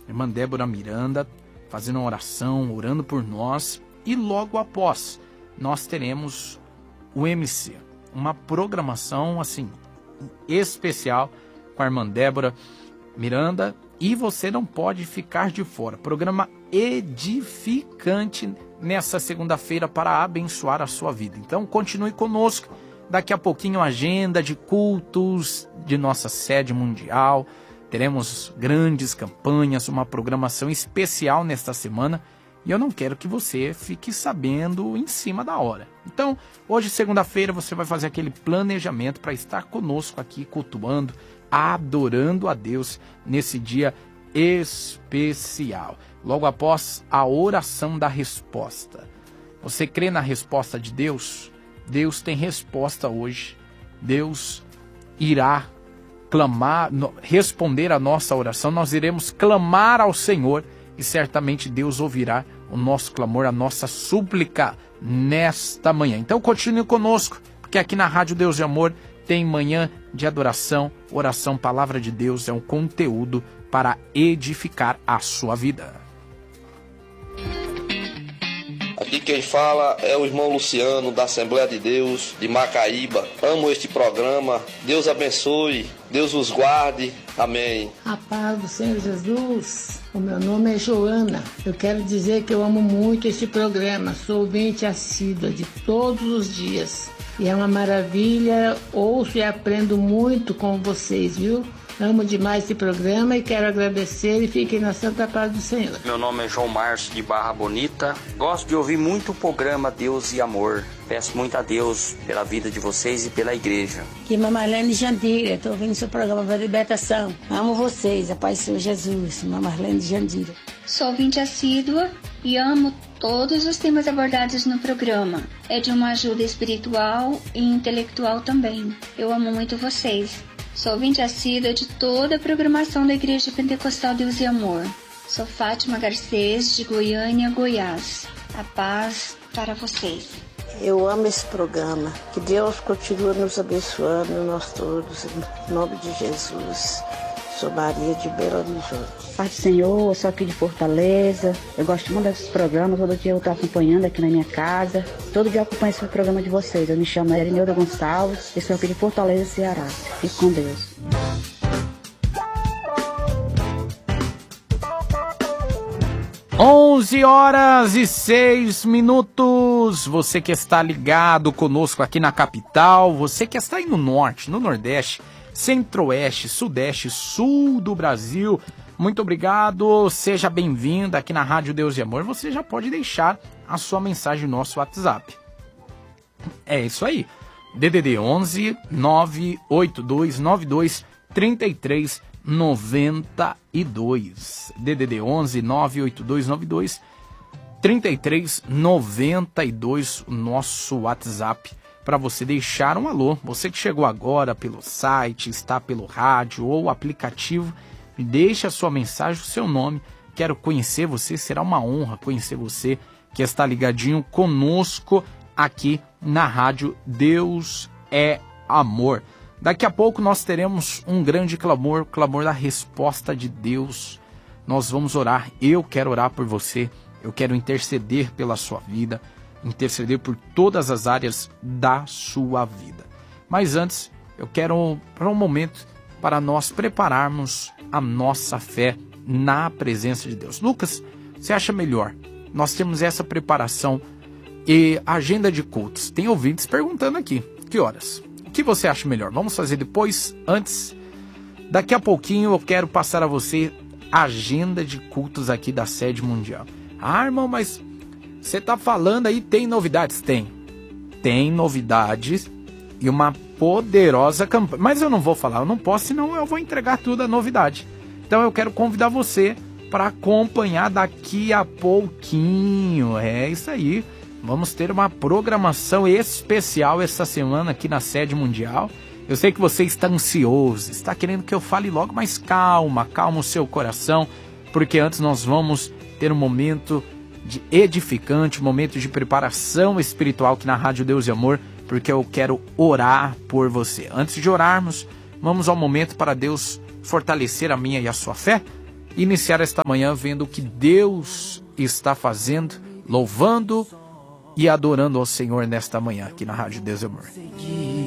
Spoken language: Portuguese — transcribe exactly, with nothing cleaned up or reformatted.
irmã Débora Miranda, fazendo uma oração, orando por nós. E logo após, nós teremos o M C, uma programação assim especial com a irmã Débora Miranda. E você não pode ficar de fora. Programa edificante nessa segunda-feira para abençoar a sua vida. Então continue conosco. Daqui a pouquinho agenda de cultos de nossa sede mundial. Teremos grandes campanhas, uma programação especial nesta semana. E eu não quero que você fique sabendo em cima da hora. Então, hoje, segunda-feira, você vai fazer aquele planejamento para estar conosco aqui, cultuando, adorando a Deus nesse dia especial. Logo após a oração da resposta. Você crê na resposta de Deus? Deus tem resposta hoje. Deus irá clamar, responder a nossa oração. Nós iremos clamar ao Senhor e certamente Deus ouvirá o nosso clamor, a nossa súplica nesta manhã. Então continue conosco, porque aqui na Rádio Deus de Amor tem manhã de adoração, oração, palavra de Deus, é um conteúdo para edificar a sua vida. Aqui quem fala é o irmão Luciano, da Assembleia de Deus, de Macaíba. Amo este programa, Deus abençoe, Deus os guarde, amém. A paz do Senhor Jesus, o meu nome é Joana. Eu quero dizer que eu amo muito este programa, sou ouvinte assídua de todos os dias. E é uma maravilha, ouço e aprendo muito com vocês, viu? Amo demais esse programa e quero agradecer e fiquem na santa paz do Senhor. Meu nome é João Márcio de Barra Bonita. Gosto de ouvir muito o programa Deus e Amor. Peço muito a Deus pela vida de vocês e pela igreja. Aqui é Marlene Jandira, estou ouvindo seu programa para libertação. Amo vocês, a paz do Senhor Jesus. Marlene Jandira. Sou ouvinte assídua e amo todos os temas abordados no programa. É de uma ajuda espiritual e intelectual também. Eu amo muito vocês. Sou ouvinte assídua de toda a programação da Igreja Pentecostal Deus e Amor. Sou Fátima Garcês, de Goiânia, Goiás. A paz para vocês. Eu amo esse programa. Que Deus continue nos abençoando, nós todos, em nome de Jesus. Sou Maria de Belo Horizonte. Paz do Senhor, eu sou aqui de Fortaleza. Eu gosto muito desses programas. Todo dia eu estou acompanhando aqui na minha casa. Todo dia eu acompanho esse programa de vocês. Eu me chamo Erineuda Gonçalves. Eu sou aqui de Fortaleza, Ceará. Fique com Deus. onze horas e seis minutos. Você que está ligado conosco aqui na capital. Você que está aí no norte, no nordeste, centro-oeste, sudeste, sul do Brasil. Muito obrigado, seja bem-vindo aqui na Rádio Deus e Amor. Você já pode deixar a sua mensagem no nosso WhatsApp. É isso aí, D D D onze nove oito dois nove dois três três nove dois. D D D onze nove oito dois nove dois três três nove dois, o nosso WhatsApp, para você deixar um alô. Você que chegou agora pelo site, está pelo rádio ou aplicativo, deixe a sua mensagem, o seu nome. Quero conhecer você, será uma honra conhecer você que está ligadinho conosco aqui na Rádio Deus é Amor. Daqui a pouco nós teremos um grande clamor, o clamor da resposta de Deus. Nós vamos orar, eu quero orar por você, eu quero interceder pela sua vida, interceder por todas as áreas da sua vida. Mas antes, eu quero para um momento para nós prepararmos a nossa fé na presença de Deus. Lucas, você acha melhor? Nós temos essa preparação e agenda de cultos. Tem ouvintes perguntando aqui, que horas? O que você acha melhor? Vamos fazer depois? Antes? Daqui a pouquinho eu quero passar a você a agenda de cultos aqui da sede mundial. Ah, irmão, mas você está falando aí, tem novidades? Tem. Tem novidades e uma poderosa campanha. Mas eu não vou falar, eu não posso, senão eu vou entregar tudo a novidade. Então eu quero convidar você para acompanhar daqui a pouquinho. É isso aí. Vamos ter uma programação especial essa semana aqui na sede mundial. Eu sei que você está ansioso, está querendo que eu fale logo, mas calma, calma o seu coração, porque antes nós vamos ter um momento de edificante, um momento de preparação espiritual aqui na Rádio Deus e Amor, porque eu quero orar por você. Antes de orarmos, vamos ao momento para Deus fortalecer a minha e a sua fé. iniciar esta manhã vendo o que Deus está fazendo, louvando e adorando ao Senhor nesta manhã, aqui na Rádio Deus e Amor.